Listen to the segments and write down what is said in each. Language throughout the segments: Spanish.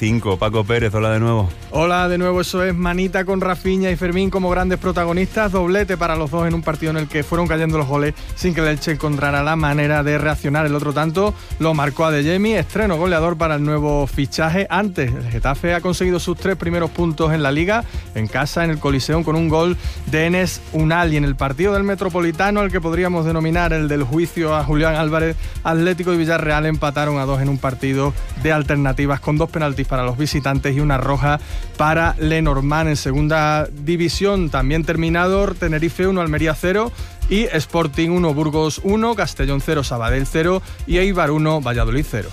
5. Paco Pérez, hola de nuevo. Hola de nuevo, eso es Manita con Rafinha y Fermín como grandes protagonistas, doblete para los dos en un partido en el que fueron cayendo los goles sin que el Elche encontrara la manera de reaccionar. El otro tanto lo marcó Adeyemi, estreno goleador para el nuevo fichaje. Antes, el Getafe ha conseguido sus 3 primeros puntos en la Liga, en casa, en el Coliseum, con un gol de Enes Unal. Y en el partido del Metropolitano, al que podríamos denominar el del juicio a Julián Álvarez, Atlético y Villarreal empataron a 2 en un partido de alternativas, con 2 penaltis para los visitantes y una roja para Lenormand. En segunda división, también terminado, Tenerife 1, Almería 0 y Sporting 1, Burgos 1, Castellón 0, Sabadell 0 y Eibar 1, Valladolid 0.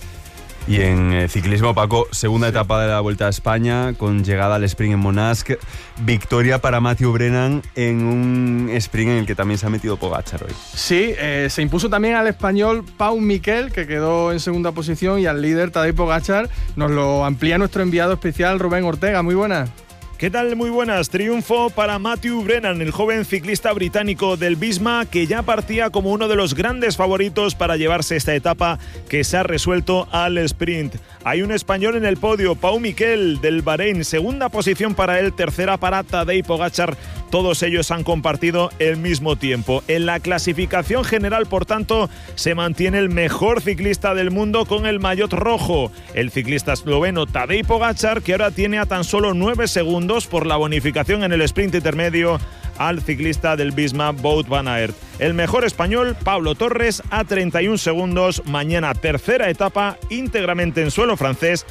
Y en ciclismo, Paco, segunda etapa de la Vuelta a España, con llegada al sprint en Monask, victoria para Matthew Brennan en un sprint en el que también se ha metido Pogačar hoy. Sí, se impuso también al español Pau Miquel, que quedó en segunda posición, y al líder Tadej Pogačar. Nos lo amplía nuestro enviado especial Rubén Ortega. Muy buenas. ¿Qué tal? Muy buenas. Triunfo para Matthew Brennan, el joven ciclista británico del Visma, que ya partía como uno de los grandes favoritos para llevarse esta etapa que se ha resuelto al sprint. Hay un español en el podio, Pau Miquel del Bahrein, segunda posición para él, tercera para Tadej Pogačar. Todos ellos han compartido el mismo tiempo. En la clasificación general, por tanto, se mantiene el mejor ciclista del mundo con el maillot rojo, el ciclista esloveno Tadej Pogačar, que ahora tiene a tan solo 9 segundos por la bonificación en el sprint intermedio al ciclista del Visma, Wout van Aert. El mejor español, Pablo Torres, a 31 segundos. Mañana tercera etapa, íntegramente en suelo francés,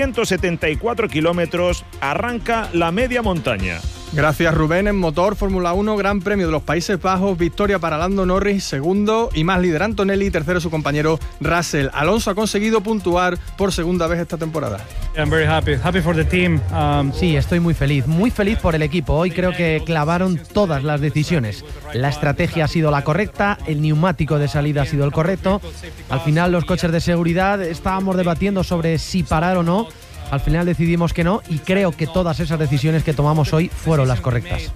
174 kilómetros, arranca la media montaña. Gracias, Rubén. En motor, Fórmula 1, Gran Premio de los Países Bajos, victoria para Lando Norris, segundo, y más líder Antonelli, tercero su compañero Russell. Alonso ha conseguido puntuar por segunda vez esta temporada. I'm very happy for the team. Sí, estoy muy feliz por el equipo. Hoy creo que clavaron todas las decisiones. La estrategia ha sido la correcta, el neumático de salida ha sido el correcto. Al final los coches de seguridad estábamos debatiendo sobre si parar o no. Al final decidimos que no, y creo que todas esas decisiones que tomamos hoy fueron las correctas.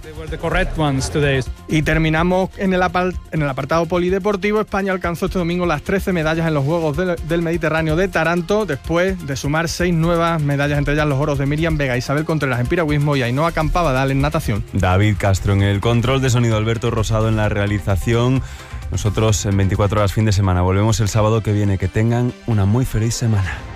Y terminamos en el apartado polideportivo. España alcanzó este domingo las 13 medallas en los Juegos del Mediterráneo de Taranto, después de sumar 6 nuevas medallas, entre ellas los oros de Miriam Vega, Isabel Contreras en piragüismo y Ainhoa Campabadal en natación. David Castro en el control de sonido, Alberto Rosado en la realización. Nosotros en 24 horas fin de semana volvemos el sábado que viene. Que tengan una muy feliz semana.